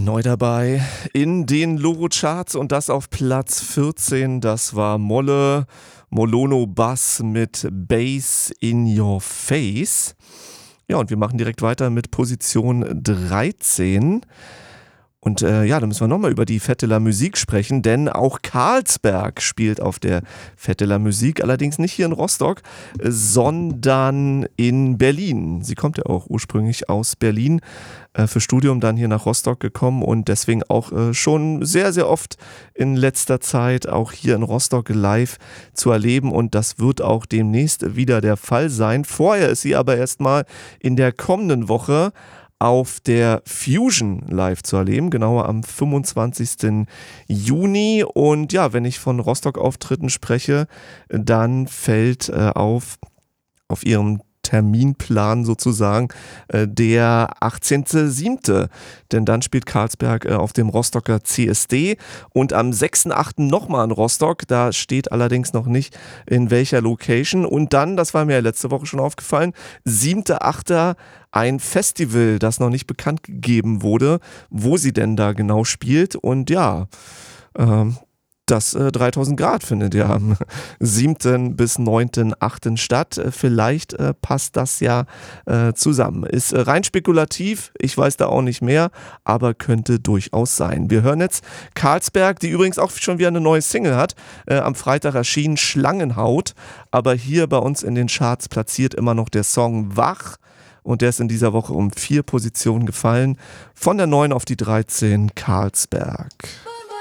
Neu dabei in den Loro-Charts und das auf Platz 14, das war Molono Bass mit Bass in Your Face. Ja, und wir machen direkt weiter mit Position 13. Und ja, da müssen wir nochmal über die Fête de la Musique sprechen, denn auch Carlsberg spielt auf der Fête de la Musique, allerdings nicht hier in Rostock, sondern in Berlin. Sie kommt ja auch ursprünglich aus Berlin, für Studium dann hier nach Rostock gekommen und deswegen auch schon sehr, sehr oft in letzter Zeit auch hier in Rostock live zu erleben und das wird auch demnächst wieder der Fall sein. Vorher ist sie aber erstmal in der kommenden Woche auf der Fusion live zu erleben, genauer am 25. Juni. Und ja, wenn ich von Rostock-Auftritten spreche, dann fällt auf ihrem Terminplan sozusagen der 18.07. Denn dann spielt Carlsberg auf dem Rostocker CSD und am 6.08. nochmal in Rostock. Da steht allerdings noch nicht in welcher Location. Und dann, das war mir ja letzte Woche schon aufgefallen, 7.08. ein Festival, das noch nicht bekannt gegeben wurde, wo sie denn da genau spielt. Und ja, das 3000 Grad findet ja am 7. bis 9.8. statt. Vielleicht passt das ja zusammen. Ist rein spekulativ, ich weiß da auch nicht mehr, aber könnte durchaus sein. Wir hören jetzt Carlsberg, die übrigens auch schon wieder eine neue Single hat. Am Freitag erschien Schlangenhaut, aber hier bei uns in den Charts platziert immer noch der Song Wach. Und der ist in dieser Woche um 4 Positionen gefallen. Von der 9 auf die 13, Carlsberg.